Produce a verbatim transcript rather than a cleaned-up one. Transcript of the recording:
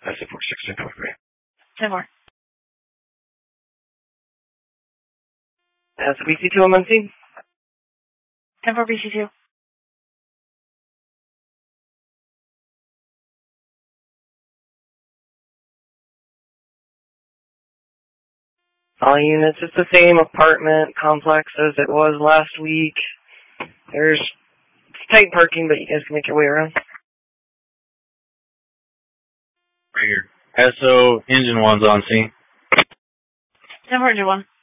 I support sixteen point three. ten more. That's B C two on Muncie. ten four B C two. All units, it's the same apartment complex as it was last week. There's tight parking, but you guys can make your way around. Right here. S O engine one's on scene. ten four engine one.